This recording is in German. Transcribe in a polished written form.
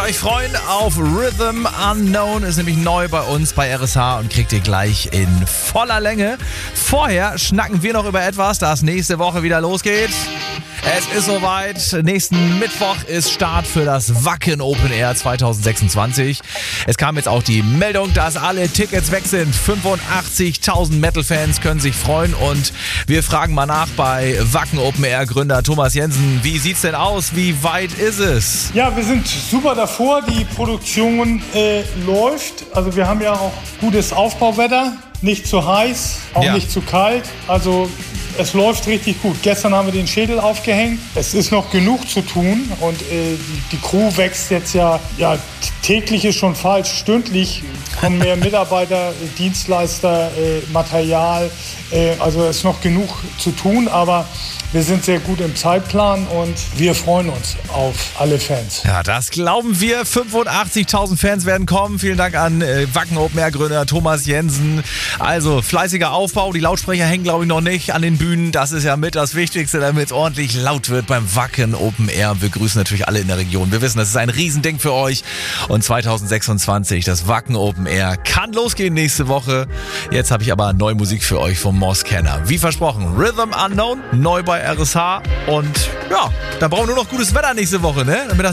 euch freuen auf Rhythm Unknown, ist nämlich neu bei uns bei RSH und kriegt ihr gleich in voller Länge. Vorher schnacken wir noch über etwas, das nächste Woche wieder losgeht. Es ist soweit. Nächsten Mittwoch ist Start für das Wacken Open Air 2026. Es kam jetzt auch die Meldung, dass alle Tickets weg sind. 85.000 Metal-Fans können sich freuen und wir fragen mal nach bei Wacken Open Air Gründer Thomas Jensen. Wie sieht's denn aus? Wie weit ist es? Ja, wir sind super davor. Die Produktion läuft. Also wir haben ja auch gutes Aufbauwetter. Nicht zu heiß, auch nicht zu kalt. Also es läuft richtig gut. Gestern haben wir den Schädel aufgehängt. Es ist noch genug zu tun und die Crew wächst jetzt ja täglich ist schon falsch. Stündlich kommen mehr Mitarbeiter, Dienstleister, Material. Also es ist noch genug zu tun, aber wir sind sehr gut im Zeitplan und wir freuen uns auf alle Fans. Ja, das glauben wir. 85.000 Fans werden kommen. Vielen Dank an Wacken Open Air Gründer Thomas Jensen. Also fleißiger Aufbau. Die Lautsprecher hängen, glaube ich, noch nicht an den Bühnen. Das ist ja mit das Wichtigste, damit es ordentlich laut wird beim Wacken Open Air. Wir grüßen natürlich alle in der Region. Wir wissen, das ist ein Riesending für euch. Und 2026, das Wacken Open Air, kann losgehen nächste Woche. Jetzt habe ich aber neue Musik für euch vom Moss Kenner. Wie versprochen, Rhythm Unknown, neu bei RSH. Und ja, dann brauchen wir nur noch gutes Wetter nächste Woche, ne? Damit das